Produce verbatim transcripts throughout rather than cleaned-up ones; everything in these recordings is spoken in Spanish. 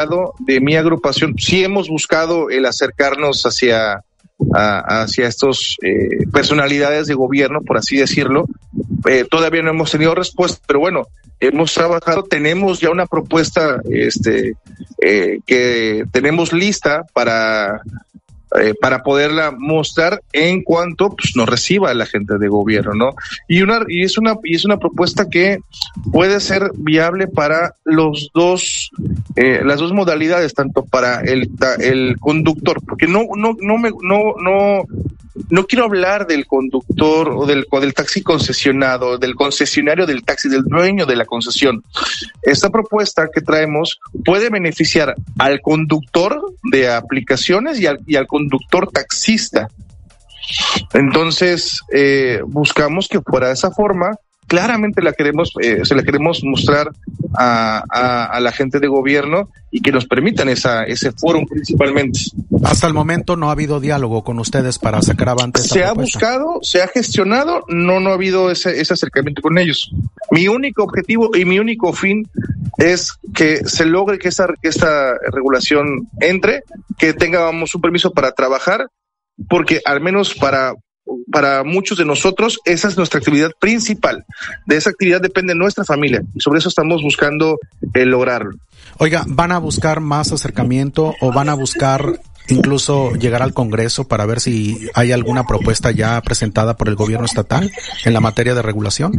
de mi agrupación, sí hemos buscado el acercarnos hacia, a, hacia estos eh, personalidades de gobierno, por así decirlo. Eh, todavía no hemos tenido respuesta, pero bueno, hemos trabajado, tenemos ya una propuesta este, eh, que tenemos lista para... Eh, para poderla mostrar en cuanto pues, nos reciba la gente de gobierno, ¿no? Y una y es una y es una propuesta que puede ser viable para los dos eh, las dos modalidades, tanto para el el conductor, porque no no no me no no no quiero hablar del conductor o del o del taxi concesionado, del concesionario del taxi, del dueño de la concesión. Esta propuesta que traemos puede beneficiar al conductor de aplicaciones y al y al conductor taxista. Entonces, eh, buscamos que fuera de esa forma. Claramente la queremos, eh, se la queremos mostrar a, a, a la gente de gobierno y que nos permitan esa, ese foro principalmente. Hasta el momento no ha habido diálogo con ustedes para sacar avante esta Se propuesta. ha buscado, se ha gestionado, no, no ha habido ese, ese acercamiento con ellos. Mi único objetivo y mi único fin es que se logre que esa, que esta regulación entre, que tengamos un permiso para trabajar, porque al menos para para muchos de nosotros esa es nuestra actividad principal. De esa actividad depende nuestra familia y sobre eso estamos buscando eh, lograrlo. Oiga, ¿van a buscar más acercamiento o van a buscar incluso llegar al Congreso para ver si hay alguna propuesta ya presentada por el gobierno estatal en la materia de regulación?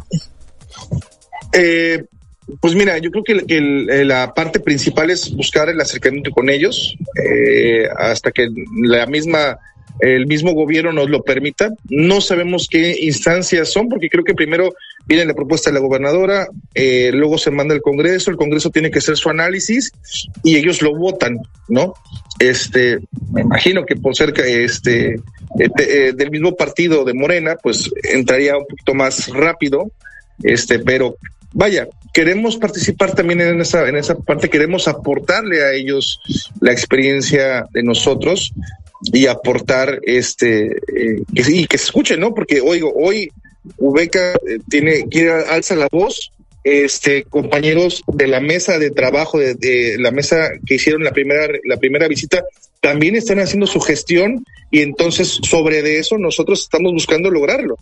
Eh, pues mira, yo creo que, que el, la parte principal es buscar el acercamiento con ellos eh, hasta que la misma el mismo gobierno nos lo permita. No sabemos qué instancias son, porque creo que primero viene la propuesta de la gobernadora, eh, luego se manda al Congreso, el Congreso tiene que hacer su análisis y ellos lo votan, ¿no? Este, me imagino que por ser este eh, de, eh, del mismo partido de Morena, pues entraría un poquito más rápido, este, pero vaya, queremos participar también en esa en esa parte, queremos aportarle a ellos la experiencia de nosotros y aportar este eh, que, y que se escuche, ¿no? Porque oigo, hoy Ubeca eh, tiene quiere alza la voz, este compañeros de la mesa de trabajo de, de la mesa que hicieron la primera la primera visita también están haciendo su gestión y entonces sobre de eso nosotros estamos buscando lograrlo.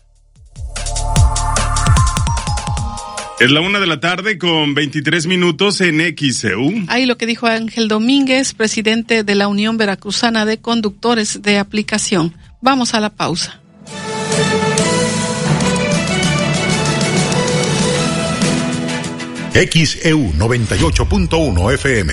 Es la una de la tarde con veintitrés minutos en X E U. Ahí lo que dijo Ángel Domínguez, presidente de la Unión Veracruzana de Conductores de Aplicación. Vamos a la pausa. X E U noventa y ocho punto uno F M.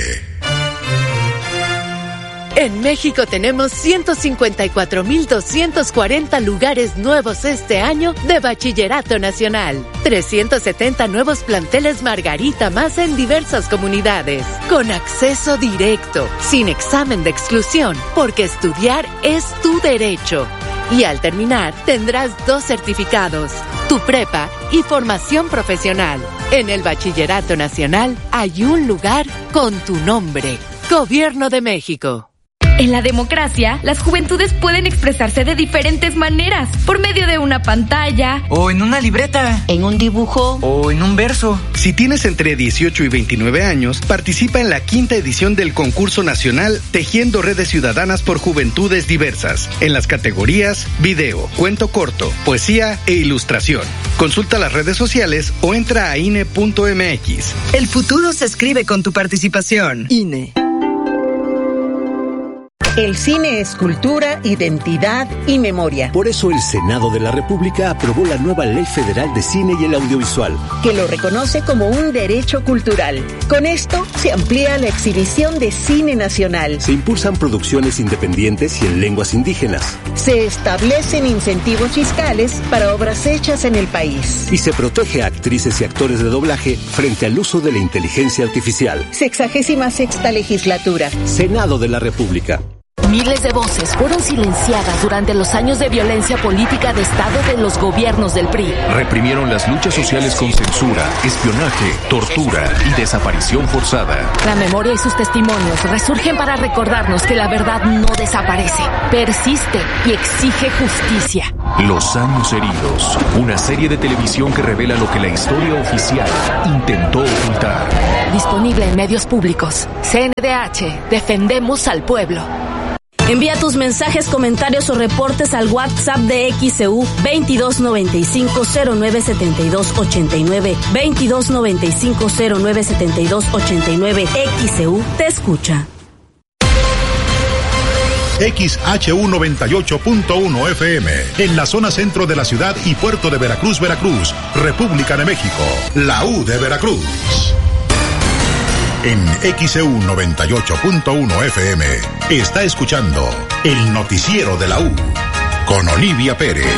En México tenemos ciento cincuenta y cuatro mil doscientos cuarenta lugares nuevos este año de Bachillerato Nacional. trescientos setenta nuevos planteles Margarita más en diversas comunidades. Con acceso directo, sin examen de exclusión, porque estudiar es tu derecho. Y al terminar, tendrás dos certificados, tu prepa y formación profesional. En el Bachillerato Nacional hay un lugar con tu nombre. Gobierno de México. En la democracia, las juventudes pueden expresarse de diferentes maneras, por medio de una pantalla, o en una libreta, en un dibujo, o en un verso. Si tienes entre dieciocho y veintinueve años, participa en la quinta edición del concurso nacional Tejiendo Redes Ciudadanas por Juventudes Diversas, en las categorías video, cuento corto, poesía e ilustración. Consulta las redes sociales o entra a I N E punto M X. El futuro se escribe con tu participación. I N E. El cine es cultura, identidad y memoria. Por eso el Senado de la República aprobó la nueva Ley Federal de Cine y el Audiovisual, que lo reconoce como un derecho cultural. Con esto se amplía la exhibición de cine nacional. Se impulsan producciones independientes y en lenguas indígenas. Se establecen incentivos fiscales para obras hechas en el país. Y se protege a actrices y actores de doblaje frente al uso de la inteligencia artificial. Sexagésima sexta legislatura. Senado de la República. Miles de voces fueron silenciadas durante los años de violencia política de Estado de los gobiernos del P R I. Reprimieron las luchas sociales con censura, espionaje, tortura y desaparición forzada. La memoria y sus testimonios resurgen para recordarnos que la verdad no desaparece, persiste y exige justicia. Los años heridos, una serie de televisión que revela lo que la historia oficial intentó ocultar. Disponible en medios públicos. C N D H, defendemos al pueblo. Envía tus mensajes, comentarios o reportes al WhatsApp de X E U veintidós noventa y cinco cero nueve setenta y dos ochenta y nueve, veintidós noventa y cinco cero nueve setenta y dos ochenta y nueve. X E U te escucha. X H U noventa y ocho punto uno F M, en la zona centro de la ciudad y puerto de Veracruz, Veracruz, República de México, la U de Veracruz. En X E U noventa y ocho punto uno F M está escuchando el noticiero de la U con Olivia Pérez.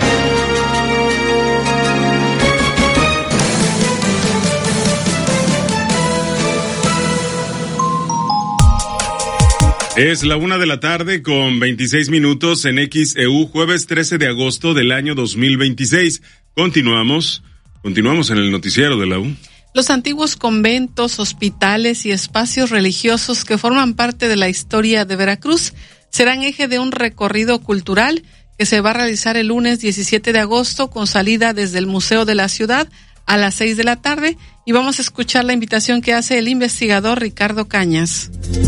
Es la una de la tarde con veintiséis minutos en X E U, jueves trece de agosto del año dos mil veintiséis. Continuamos, continuamos en el noticiero de la U. Los antiguos conventos, hospitales y espacios religiosos que forman parte de la historia de Veracruz serán eje de un recorrido cultural que se va a realizar el lunes diecisiete de agosto con salida desde el Museo de la Ciudad a las seis de la tarde, y vamos a escuchar la invitación que hace el investigador Ricardo Cañas.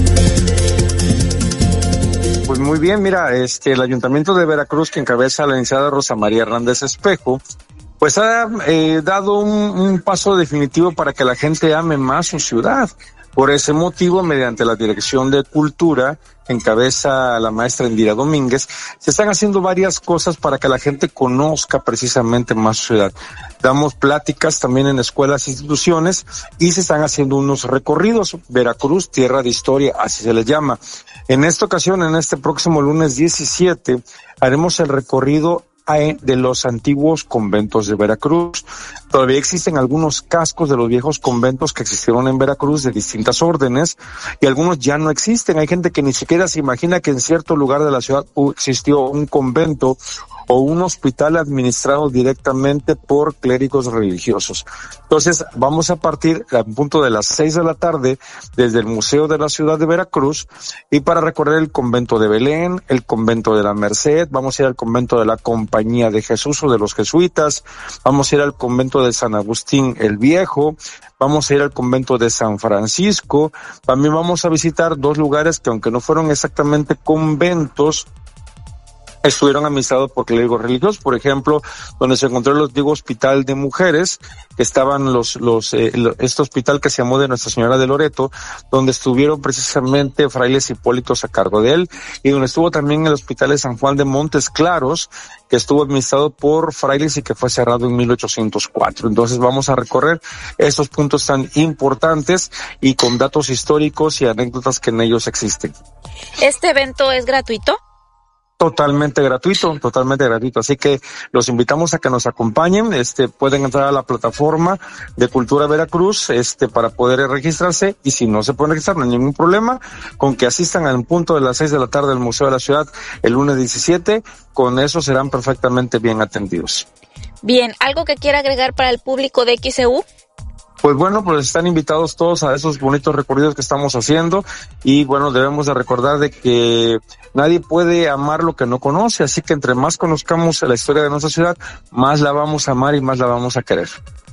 Pues muy bien, mira, este el Ayuntamiento de Veracruz, que encabeza la licenciada Rosa María Hernández Espejo, pues ha eh, dado un, un paso definitivo para que la gente ame más su ciudad. Por ese motivo, mediante la Dirección de Cultura, que encabeza la maestra Indira Domínguez, se están haciendo varias cosas para que la gente conozca precisamente más su ciudad. Damos pláticas también en escuelas e instituciones y se están haciendo unos recorridos. Veracruz, tierra de historia, así se les llama. En esta ocasión, en este próximo lunes diecisiete, haremos el recorrido de los antiguos conventos de Veracruz. Todavía existen algunos cascos de los viejos conventos que existieron en Veracruz de distintas órdenes, y algunos ya no existen. Hay gente que ni siquiera se imagina que en cierto lugar de la ciudad existió un convento o un hospital administrado directamente por clérigos religiosos. Entonces, vamos a partir a punto de las seis de la tarde desde el Museo de la Ciudad de Veracruz, y para recorrer el convento de Belén, el convento de la Merced, vamos a ir al convento de la Compañía de Jesús o de los jesuitas, vamos a ir al convento de San Agustín el Viejo, vamos a ir al convento de San Francisco. También vamos a visitar dos lugares que, aunque no fueron exactamente conventos, estuvieron administrados por clérigos religiosos. Por ejemplo, donde se encontró el antiguo hospital de mujeres, que estaban los, los, eh, este hospital que se llamó de Nuestra Señora de Loreto, donde estuvieron precisamente frailes hipólitos a cargo de él, y donde estuvo también el hospital de San Juan de Montes Claros, que estuvo administrado por frailes y que fue cerrado en mil ochocientos cuatro. Entonces vamos a recorrer estos puntos tan importantes y con datos históricos y anécdotas que en ellos existen. ¿Este evento es gratuito? Totalmente gratuito, totalmente gratuito. Así que los invitamos a que nos acompañen. Este, pueden entrar a la plataforma de Cultura Veracruz, este, para poder registrarse. Y si no se pueden registrar, no hay ningún problema. Con que asistan al punto de las seis de la tarde al Museo de la Ciudad el lunes diecisiete, con eso serán perfectamente bien atendidos. Bien, ¿algo que quiera agregar para el público de X E U? Pues bueno, pues están invitados todos a esos bonitos recorridos que estamos haciendo, y bueno, debemos de recordar de que nadie puede amar lo que no conoce, así que entre más conozcamos la historia de nuestra ciudad, más la vamos a amar y más la vamos a querer.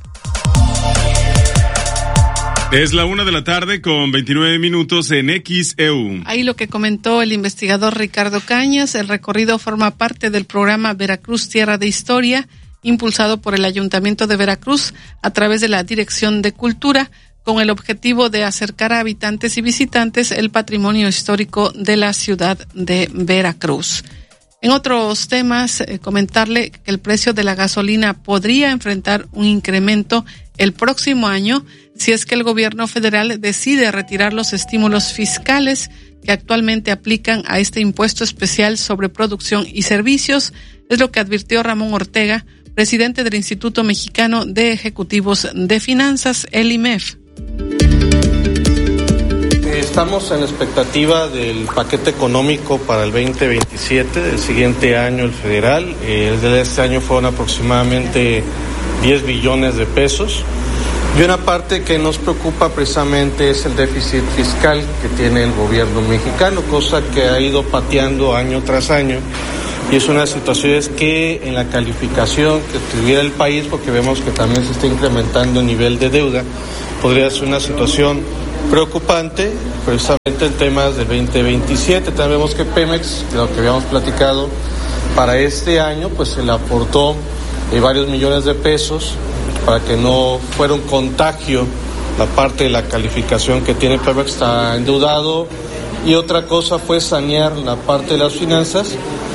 Es la una de la tarde con veintinueve minutos en X E U. Ahí lo que comentó el investigador Ricardo Cañas, el recorrido forma parte del programa Veracruz Tierra de Historia, impulsado por el Ayuntamiento de Veracruz a través de la Dirección de Cultura, con el objetivo de acercar a habitantes y visitantes el patrimonio histórico de la ciudad de Veracruz. En otros temas, eh, comentarle que el precio de la gasolina podría enfrentar un incremento el próximo año si es que el gobierno federal decide retirar los estímulos fiscales que actualmente aplican a este impuesto especial sobre producción y servicios, es lo que advirtió Ramón Ortega, presidente del Instituto Mexicano de Ejecutivos de Finanzas, el I M E F. estamos en la expectativa del paquete económico para el veinte veintisiete, del siguiente año el federal. Eh, el de este año fueron aproximadamente diez billones de pesos. Y una parte que nos preocupa precisamente es el déficit fiscal que tiene el gobierno mexicano, cosa que ha ido pateando año tras año. Y es una situación que en la calificación que tuviera el país, porque vemos que también se está incrementando el nivel de deuda, podría ser una situación preocupante, precisamente en temas del veinte veintisiete. También vemos que Pemex, de lo que habíamos platicado, para este año pues se le aportó eh, varios millones de pesos para que no fuera un contagio la parte de la calificación que tiene Pemex, está endeudado. Y otra cosa fue sanear la parte de las finanzas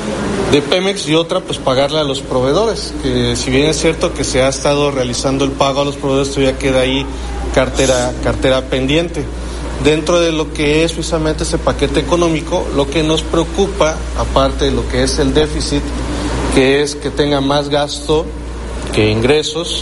de Pemex y otra pues pagarle a los proveedores, que si bien es cierto que se ha estado realizando el pago a los proveedores, todavía queda ahí cartera, cartera pendiente. Dentro de lo que es precisamente ese paquete económico, lo que nos preocupa, aparte de lo que es el déficit, que es que tenga más gasto que ingresos,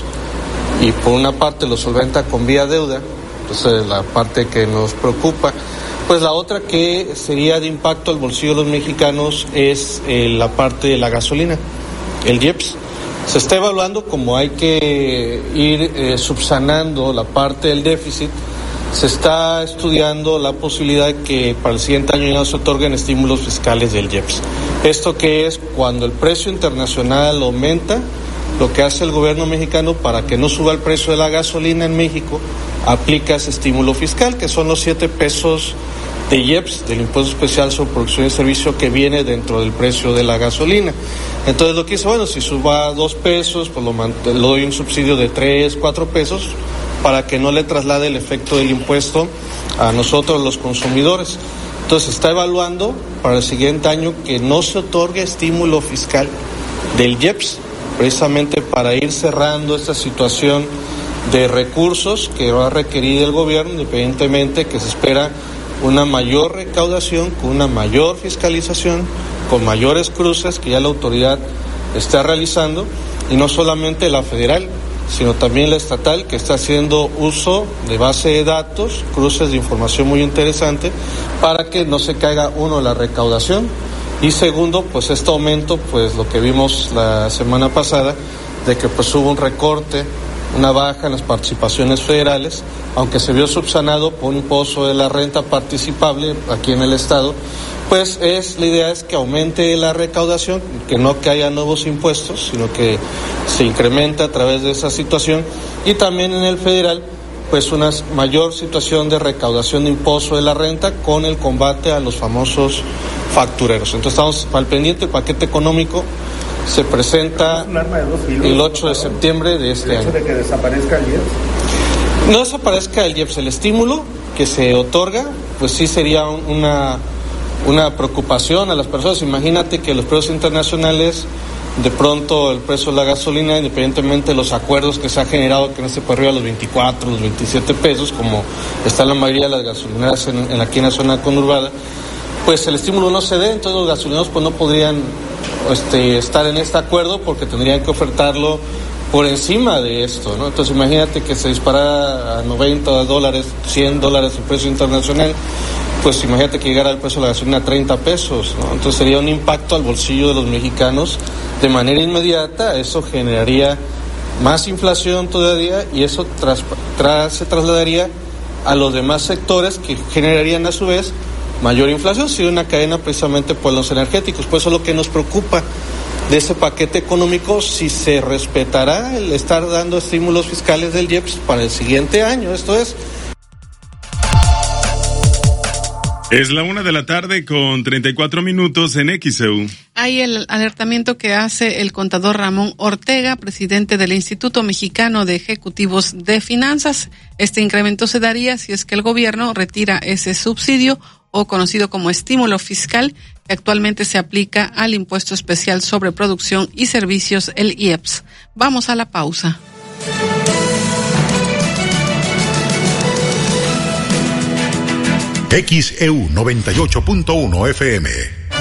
y por una parte lo solventa con vía deuda, entonces es la parte que nos preocupa. Pues la otra que sería de impacto al bolsillo de los mexicanos es eh, la parte de la gasolina, el I E P S. Se está evaluando como hay que ir eh, subsanando la parte del déficit. Se está estudiando la posibilidad de que para el siguiente año ya se otorguen estímulos fiscales del I E P S. Esto que es cuando el precio internacional aumenta, lo que hace el gobierno mexicano para que no suba el precio de la gasolina en México, aplica ese estímulo fiscal, que son los siete pesos de I E P S, del Impuesto Especial sobre Producción y Servicio, que viene dentro del precio de la gasolina. Entonces lo que hizo, bueno, si suba dos pesos, pues lo, lo doy un subsidio de tres, cuatro pesos, para que no le traslade el efecto del impuesto a nosotros los consumidores. Entonces se está evaluando para el siguiente año que no se otorgue estímulo fiscal del I E P S, precisamente para ir cerrando esta situación de recursos que va a requerir el gobierno, independientemente que se espera una mayor recaudación, con una mayor fiscalización, con mayores cruces que ya la autoridad está realizando, y no solamente la federal, sino también la estatal, que está haciendo uso de base de datos, cruces de información muy interesante, para que no se caiga, uno, la recaudación, y segundo, pues este aumento, pues lo que vimos la semana pasada, de que pues hubo un recorte, una baja en las participaciones federales, aunque se vio subsanado por un impuesto de la renta participable aquí en el estado, pues es la idea es que aumente la recaudación, que no que haya nuevos impuestos, sino que se incremente a través de esa situación, y también en el federal, pues una mayor situación de recaudación de impuesto de la renta con el combate a los famosos factureros. Entonces estamos al pendiente. El paquete económico se presenta el ocho de septiembre de este año. ¿El hecho de que desaparezca el I E P S? No desaparezca el I E P S, el estímulo que se otorga, pues sí sería una, una preocupación a las personas. Imagínate que los precios internacionales, de pronto el precio de la gasolina, independientemente de los acuerdos que se ha generado, que no esté por arriba de los veinticuatro, los veintisiete pesos, como está la mayoría de las gasolineras en, en aquí en la zona conurbada, pues el estímulo no se dé, entonces los gasolineros pues no podrían este, estar en este acuerdo, porque tendrían que ofertarlo por encima de esto, ¿no? Entonces imagínate que se disparara a noventa dólares, cien dólares el precio internacional, pues imagínate que llegara el precio de la gasolina a treinta pesos, ¿no? Entonces sería un impacto al bolsillo de los mexicanos de manera inmediata. Eso generaría más inflación todavía, y eso tras, tras, se trasladaría a los demás sectores, que generarían a su vez mayor inflación, si una cadena precisamente por los energéticos. Por eso lo que nos preocupa de ese paquete económico, si se respetará el estar dando estímulos fiscales del I E P S para el siguiente año. Esto es Es la una de la tarde con treinta y cuatro minutos en X E U. Hay el alertamiento que hace el contador Ramón Ortega, presidente del Instituto Mexicano de Ejecutivos de Finanzas. Este incremento se daría si es que el gobierno retira ese subsidio, o conocido como estímulo fiscal, que actualmente se aplica al Impuesto Especial sobre Producción y Servicios, el I E P S. Vamos a la pausa. X E U noventa y ocho punto uno F M.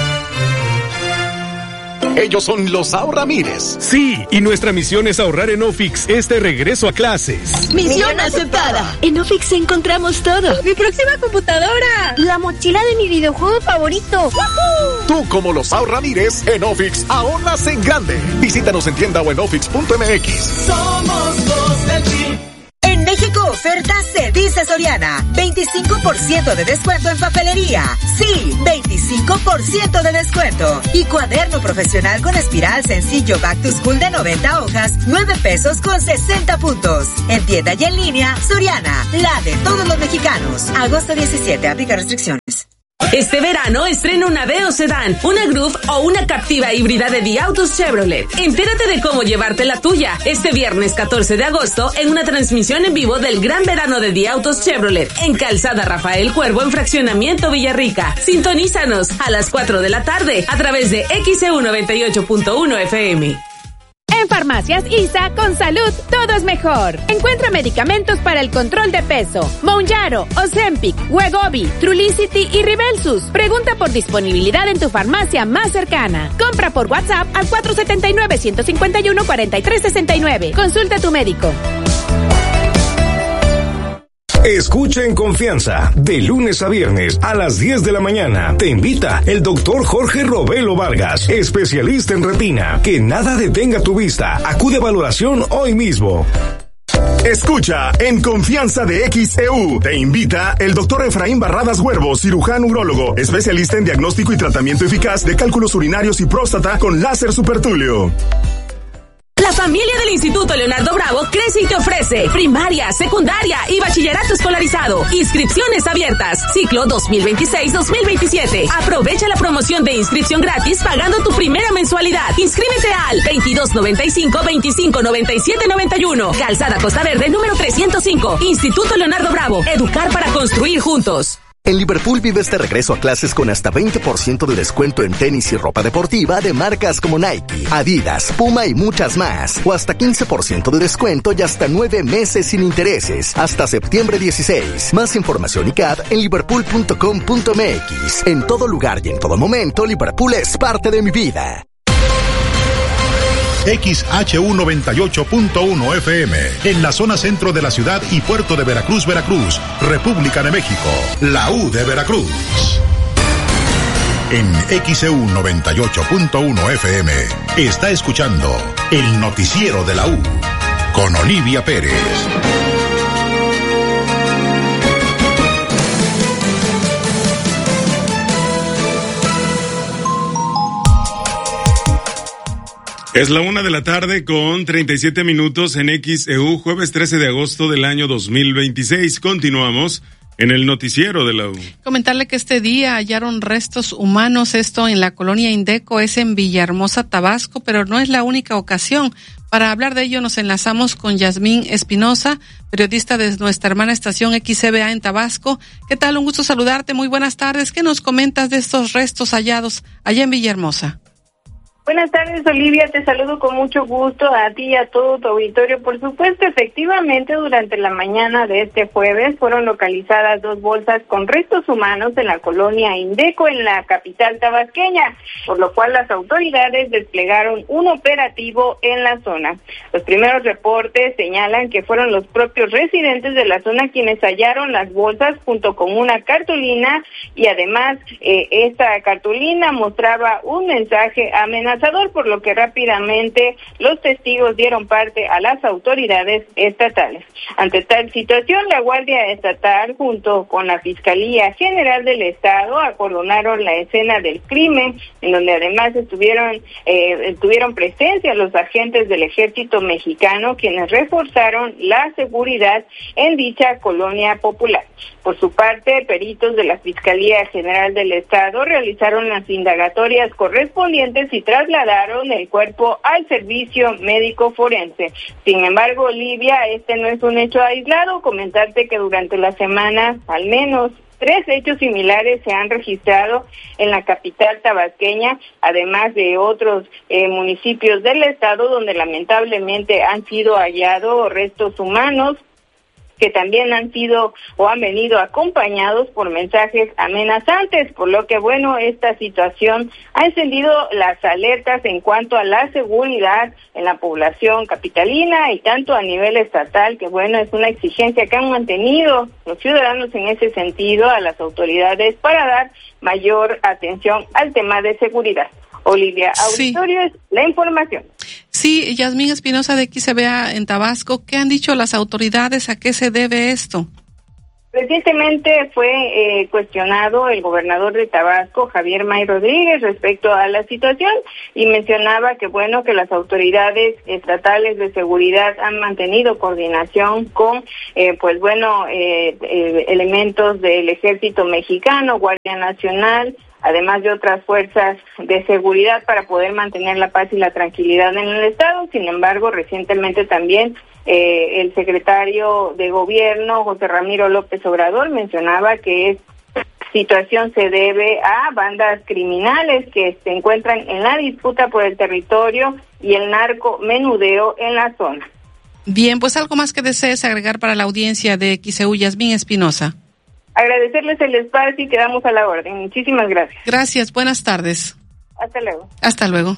Ellos son los Ahorramires. Sí, y nuestra misión es ahorrar en Ofix este regreso a clases. ¡Misión aceptada! En Ofix encontramos todo. ¡Mi próxima computadora! la mochila de mi videojuego favorito. ¡Woohoo! Tú, como los Sao Ramírez, en Ofix ahorras en grande. Visítanos en tienda o en ofix punto m x. Somos dos del Team. En México oferta se dice Soriana. veinticinco por ciento de descuento en papelería. Sí, veinticinco por ciento de descuento. Y cuaderno profesional con espiral sencillo Back to School de noventa hojas, nueve pesos con sesenta puntos. En tienda y en línea, Soriana, la de todos los mexicanos. Agosto diecisiete, aplica restricciones. Este verano estrena una Aveo Sedán, una Groove o una Captiva híbrida de The Autos Chevrolet. Entérate de cómo llevarte la tuya este viernes catorce de agosto en una transmisión en vivo del Gran Verano de The Autos Chevrolet en Calzada Rafael Cuervo en Fraccionamiento Villarrica. Sintonízanos a las cuatro de la tarde a través de X E U noventa y ocho punto uno F M. En Farmacias I S A, con salud, todo es mejor. Encuentra medicamentos para el control de peso. Mounjaro, Ozempic, Wegovy, Trulicity y Ribelsus. Pregunta por disponibilidad en tu farmacia más cercana. Compra por WhatsApp al cuatro siete nueve, uno cinco uno, cuatro tres seis nueve. Consulta a tu médico. Escucha en confianza, de lunes a viernes a las diez de la mañana. Te invita el doctor Jorge Robelo Vargas, especialista en retina. Que nada detenga tu vista. Acude a valoración hoy mismo. Escucha en confianza de X E U. Te invita el doctor Efraín Barradas Huervo, cirujano urólogo, especialista en diagnóstico y tratamiento eficaz de cálculos urinarios y próstata con láser supertulio. La familia del Instituto Leonardo Bravo crece y te ofrece primaria, secundaria y bachillerato escolarizado. Inscripciones abiertas. Ciclo dos mil veintiséis dos mil veintisiete. Aprovecha la promoción de inscripción gratis pagando tu primera mensualidad. Inscríbete al veintidós noventa y cinco, veinticinco noventa y siete noventa y uno. Calzada Costa Verde número trescientos cinco. Instituto Leonardo Bravo. Educar para construir juntos. En Liverpool vives de regreso a clases con hasta veinte por ciento de descuento en tenis y ropa deportiva de marcas como Nike, Adidas, Puma y muchas más. O hasta quince por ciento de descuento y hasta nueve meses sin intereses. Hasta septiembre dieciséis. Más información y C A D en liverpool punto com punto m x. En todo lugar y en todo momento, Liverpool es parte de mi vida. X H U noventa y ocho punto uno F M, en la zona centro de la ciudad y puerto de Veracruz, Veracruz, República de México, la U de Veracruz. En X E U noventa y ocho punto uno F M, está escuchando el noticiero de la U, con Olivia Pérez. Es la una de la tarde con treinta y siete minutos en X E U, jueves trece de agosto del año dos mil veintiséis. Continuamos en el noticiero de la U. Comentarle que este día hallaron restos humanos, esto en la colonia Indeco, es en Villahermosa, Tabasco, pero no es la única ocasión. Para hablar de ello nos enlazamos con Yasmín Espinosa, periodista de nuestra hermana estación X C B A en Tabasco. ¿Qué tal? Un gusto saludarte, muy buenas tardes. ¿Qué nos comentas de estos restos hallados allá en Villahermosa? Buenas tardes, Olivia, te saludo con mucho gusto a ti y a todo tu auditorio. Por supuesto, efectivamente, durante la mañana de este jueves fueron localizadas dos bolsas con restos humanos en la colonia Indeco, en la capital tabasqueña, por lo cual las autoridades desplegaron un operativo en la zona. Los primeros reportes señalan que fueron los propios residentes de la zona quienes hallaron las bolsas junto con una cartulina y además eh, esta cartulina mostraba un mensaje amenazador, por lo que rápidamente los testigos dieron parte a las autoridades estatales. Ante tal situación, la Guardia Estatal junto con la Fiscalía General del Estado acordonaron la escena del crimen, en donde además estuvieron eh, tuvieron presencia los agentes del Ejército Mexicano, quienes reforzaron la seguridad en dicha colonia popular. Por su parte, peritos de la Fiscalía General del Estado realizaron las indagatorias correspondientes y trasladaron el cuerpo al servicio médico forense. Sin embargo, Olivia, este no es un hecho aislado. Comentarte que durante la semana, al menos tres hechos similares se han registrado en la capital tabasqueña, además de otros eh, municipios del estado donde lamentablemente han sido hallados restos humanos que también han sido o han venido acompañados por mensajes amenazantes, por lo que, bueno, esta situación ha encendido las alertas en cuanto a la seguridad en la población capitalina y tanto a nivel estatal, que, bueno, es una exigencia que han mantenido los ciudadanos en ese sentido a las autoridades para dar mayor atención al tema de seguridad. Olivia, auditorio, sí. Es la información. Sí, Yasmín Espinosa de X E V A en Tabasco, ¿qué han dicho las autoridades? ¿A qué se debe esto? Recientemente fue eh, cuestionado el gobernador de Tabasco, Javier May Rodríguez, respecto a la situación y mencionaba que, bueno, que las autoridades estatales de seguridad han mantenido coordinación con, eh, pues bueno, eh, eh, elementos del Ejército Mexicano, Guardia Nacional, además de otras fuerzas de seguridad para poder mantener la paz y la tranquilidad en el estado. Sin embargo, recientemente también eh, el secretario de Gobierno, José Ramiro López Obrador, mencionaba que esta situación se debe a bandas criminales que se encuentran en la disputa por el territorio y el narcomenudeo en la zona. Bien, pues algo más que desees agregar para la audiencia de X E U, Yasmín Espinosa. Agradecerles el espacio y quedamos a la orden. Muchísimas gracias. Gracias, buenas tardes. Hasta luego. Hasta luego.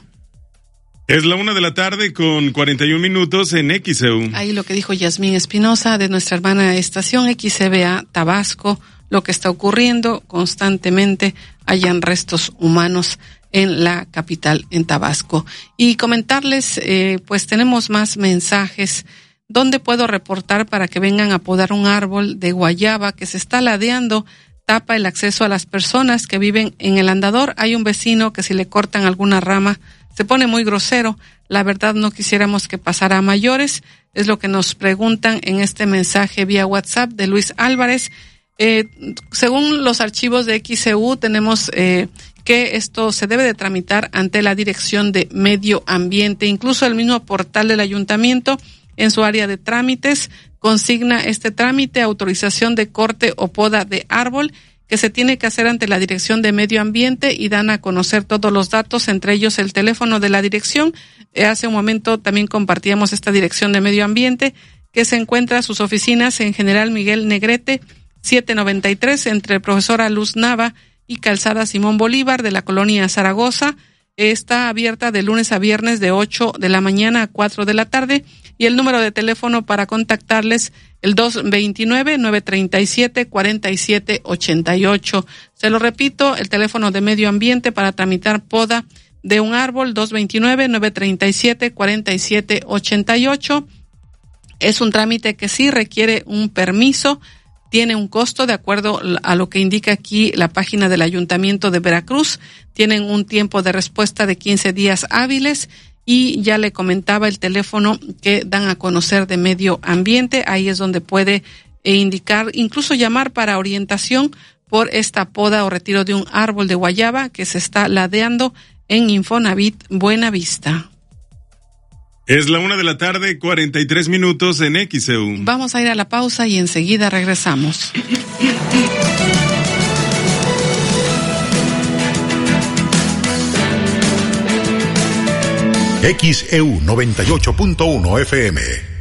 Es la una de la tarde con cuarenta y un minutos en X E U. Ahí lo que dijo Yasmín Espinosa de nuestra hermana estación X E V A Tabasco, lo que está ocurriendo constantemente, hayan restos humanos en la capital, en Tabasco. Y comentarles, eh, pues tenemos más mensajes. ¿Dónde puedo reportar para que vengan a podar un árbol de guayaba que se está ladeando? Tapa el acceso a las personas que viven en el andador. Hay un vecino que si le cortan alguna rama se pone muy grosero. La verdad no quisiéramos que pasara a mayores. Es lo que nos preguntan en este mensaje vía WhatsApp de Luis Álvarez. Eh, según los archivos de X E U tenemos eh, que esto se debe de tramitar ante la Dirección de Medio Ambiente. Incluso el mismo portal del ayuntamiento en su área de trámites consigna este trámite, autorización de corte o poda de árbol, que se tiene que hacer ante la Dirección de Medio Ambiente y dan a conocer todos los datos, entre ellos el teléfono de la dirección. Eh, hace un momento también compartíamos esta Dirección de Medio Ambiente, que se encuentra sus oficinas en General Miguel Negrete, setecientos noventa y tres, entre Profesora Luz Nava y Calzada Simón Bolívar de la colonia Zaragoza. Está abierta de lunes a viernes de ocho de la mañana a cuatro de la tarde y el número de teléfono para contactarles el dos veintinueve, nueve treinta y siete, cuarenta y siete ochenta y ocho. Se lo repito, el teléfono de Medio Ambiente para tramitar poda de un árbol, dos veintinueve, nueve treinta y siete, cuarenta y siete ochenta y ocho. Es un trámite que sí requiere un permiso. Tiene un costo de acuerdo a lo que indica aquí la página del Ayuntamiento de Veracruz. Tienen un tiempo de respuesta de quince días hábiles y ya le comentaba el teléfono que dan a conocer de Medio Ambiente. Ahí es donde puede indicar, incluso llamar para orientación por esta poda o retiro de un árbol de guayaba que se está ladeando en Infonavit Buenavista. Es la una de la tarde, cuarenta y tres minutos en X E U. Vamos a ir a la pausa y enseguida regresamos. X E U noventa y ocho punto uno F M.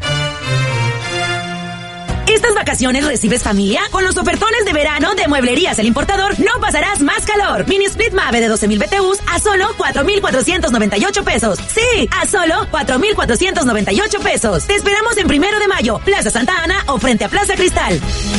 Estas vacaciones recibes familia. Con los ofertones de verano de Mueblerías El Importador no pasarás más calor. Mini Split Mave de doce mil B T Us a solo cuatro mil cuatrocientos noventa y ocho pesos. Sí, a solo cuatro mil cuatrocientos noventa y ocho pesos. Te esperamos en Primero de Mayo, Plaza Santa Ana o frente a Plaza Cristal.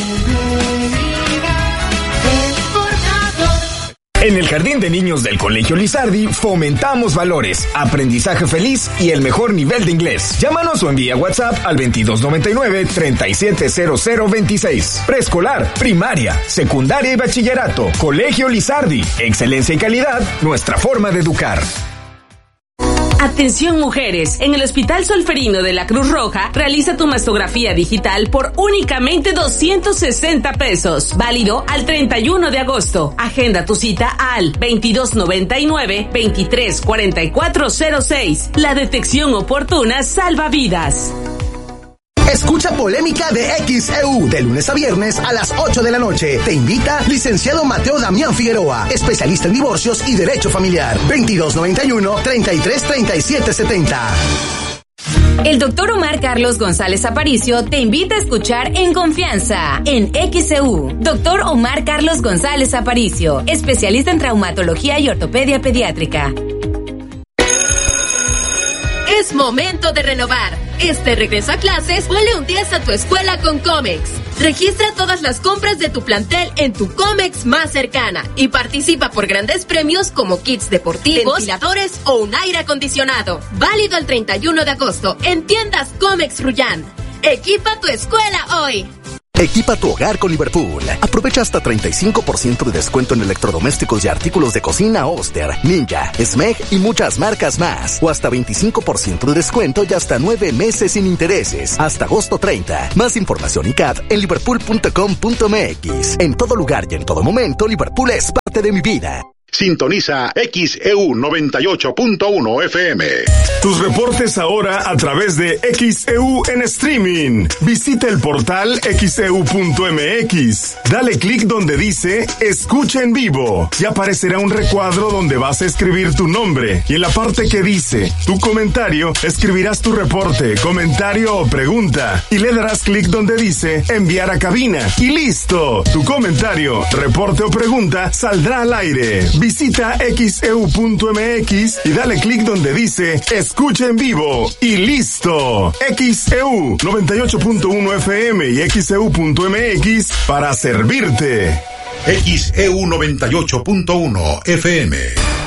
En el Jardín de Niños del Colegio Lizardi fomentamos valores, aprendizaje feliz y el mejor nivel de inglés. Llámanos o envía WhatsApp al veintidós noventa y nueve, treinta y siete cero cero veintiséis. Preescolar, primaria, secundaria y bachillerato. Colegio Lizardi. Excelencia y calidad, nuestra forma de educar. Atención mujeres, en el Hospital Solferino de la Cruz Roja realiza tu mastografía digital por únicamente doscientos sesenta pesos, válido al treinta y uno de agosto. Agenda tu cita al veintidós noventa y nueve, veintitrés cuarenta y cuatro cero seis. La detección oportuna salva vidas. Escucha Polémica de X E U de lunes a viernes a las ocho de la noche. Te invita licenciado Mateo Damián Figueroa, especialista en divorcios y derecho familiar. veintidós noventa y uno, treinta y tres treinta y siete setenta. El doctor Omar Carlos González Aparicio te invita a escuchar En Confianza, en X E U. Doctor Omar Carlos González Aparicio, especialista en traumatología y ortopedia pediátrica. Es momento de renovar. Este regreso a clases, ponle un diez a tu escuela con Comex. Registra todas las compras de tu plantel en tu Comex más cercana y participa por grandes premios como kits deportivos, ventiladores o un aire acondicionado. Válido el treinta y uno de agosto en tiendas Comex Rullán. Equipa tu escuela hoy. Equipa tu hogar con Liverpool. Aprovecha hasta treinta y cinco por ciento de descuento en electrodomésticos y artículos de cocina Oster, Ninja, Smeg y muchas marcas más. O hasta veinticinco por ciento de descuento y hasta nueve meses sin intereses. Hasta agosto treinta. Más información y C A D en liverpool punto com punto m x. En todo lugar y en todo momento, Liverpool es parte de mi vida. Sintoniza X E U noventa y ocho punto uno F M. Tus reportes ahora a través de X E U en streaming. Visita el portal X E U punto m x. Dale clic donde dice Escucha en vivo y aparecerá un recuadro donde vas a escribir tu nombre. Y en la parte que dice tu comentario, escribirás tu reporte, comentario o pregunta. Y le darás clic donde dice Enviar a cabina. Y listo. Tu comentario, reporte o pregunta saldrá al aire. Visita X E U punto m x y dale clic donde dice Escucha en vivo y listo. X E U noventa y ocho punto uno F M y X E U punto m x para servirte. X E U noventa y ocho punto uno F M.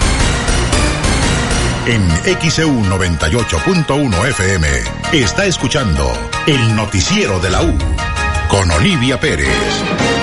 En X E U noventa y ocho punto uno F M está escuchando el noticiero de la U con Olivia Pérez.